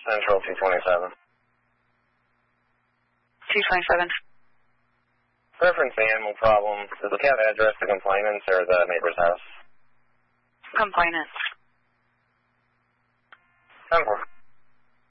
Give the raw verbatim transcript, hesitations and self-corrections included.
Central two twenty-seven. two twenty-seven. Reference the animal problem. Does the cat address the complainant's or the neighbor's house? Complainant. ten four.